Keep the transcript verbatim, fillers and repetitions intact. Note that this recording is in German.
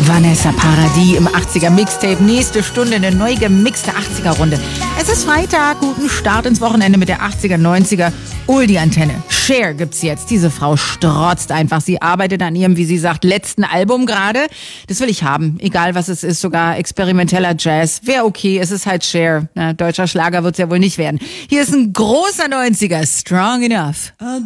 Vanessa Paradis im achtziger Mixtape. Nächste Stunde eine neu gemixte achtziger Runde. Es ist Freitag, guten Start ins Wochenende mit der achtziger, neunziger Oldie-Antenne. Cher gibt's jetzt. Diese Frau strotzt einfach. Sie arbeitet an ihrem, wie sie sagt, letzten Album gerade. Das will ich haben. Egal was es ist, sogar experimenteller Jazz. Wäre okay, es ist halt Cher. Na, deutscher Schlager wird's ja wohl nicht werden. Hier ist ein großer neunziger, Strong Enough.